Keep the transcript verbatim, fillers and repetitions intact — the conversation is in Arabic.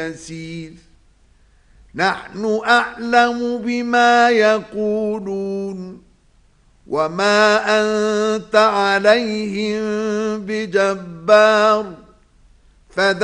يسير نحن أعلم بما يقولون وما أنت عليهم بجبار